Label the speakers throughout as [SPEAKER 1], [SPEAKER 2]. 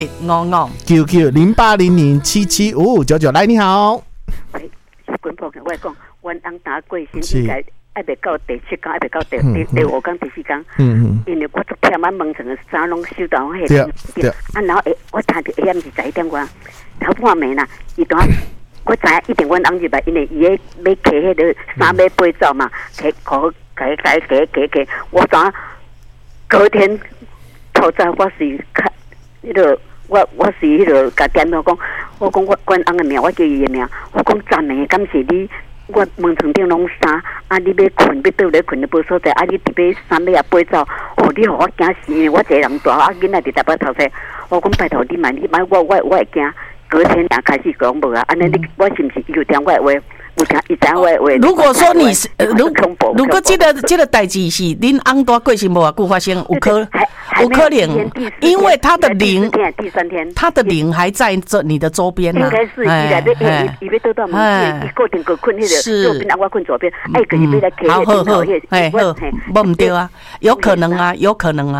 [SPEAKER 1] QQ0800775599，来，你好。
[SPEAKER 2] 喂，滚破我讲，阮翁打过身应该还袂到第7天，还袂到第5天、第4天。因为我昨天晚蒙层的衫拢收到迄个，然后我听到下午是11点外，头半暝啦，伊当我知影一定阮翁入来，因为伊要摕迄个衫要飞走嘛，摕给，我知隔天透早我是看迄个。我是迄个甲电话讲，我讲我阮翁的名，我叫伊的名，我讲赞的，敢是你？我门床顶拢衫，啊，你要困，要倒咧困，无所在，啊，你特别衫要飞走，哦，你互我惊死，因为我一个人大，啊，囡仔伫台北头前，我讲拜托你买，我会惊，隔天也开始讲无啊，安尼你我是毋是有听我的话？有听伊知我的话？
[SPEAKER 3] 如果说你是如果这个代志是恁翁大过身无偌久发生，有可能，因为他的灵，
[SPEAKER 2] 第3天，
[SPEAKER 3] 他的灵还在这你的周边
[SPEAKER 2] 应该是伊来伊要倒到门，伊固定个困迄个右边，我困左边，可是要来开
[SPEAKER 3] 好，无唔对啊，有可能啊，
[SPEAKER 2] 有可能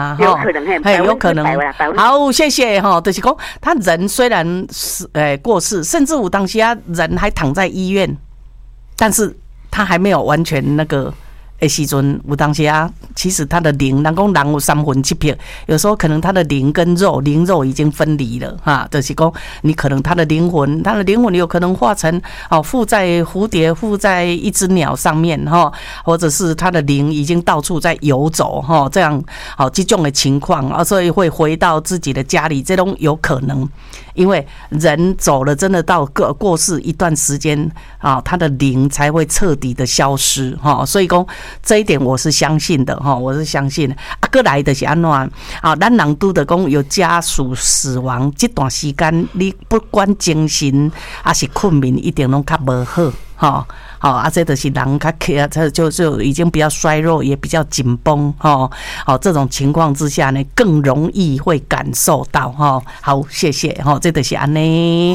[SPEAKER 3] 好，谢谢哈，就是讲他人虽然是过世，甚至有当时啊人还躺在医院，但是他还没有完全那个。时阵有当时啊，其实他的灵，人讲人有3魂7魄，有时候可能他的灵跟灵肉已经分离了哈，就是讲你可能他的灵魂有可能化成附在蝴蝶，附在一只鸟上面哈，或者是他的灵已经到处在游走哈，这样这种的情况啊，所以会回到自己的家里，这种有可能。因为人走了，真的到过世一段时间啊，他的灵才会彻底的消失哈，所以讲这一点我是相信的哈，我是相信的。过来的是安怎啊？咱人拄着讲有家属死亡这段时间，你不管精神还是困眠，一定拢较无好哈。好这就是人较就已经比较衰弱，也比较紧绷这种情况之下呢，更容易会感受到好，谢谢这就是安尼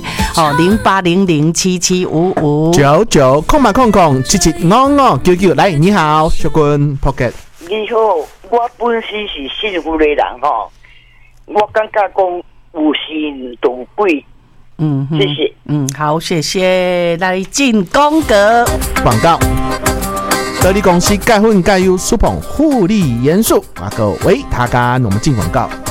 [SPEAKER 3] 0800775599，
[SPEAKER 1] 来，你好，小君 Pocket。
[SPEAKER 4] 你好，我本身是信佛的人我感觉讲有神同鬼。谢谢。
[SPEAKER 3] 好，谢谢。来进广
[SPEAKER 1] 告。得力公司钙粉钙优舒捧护理元素，各位他干，我们进广告。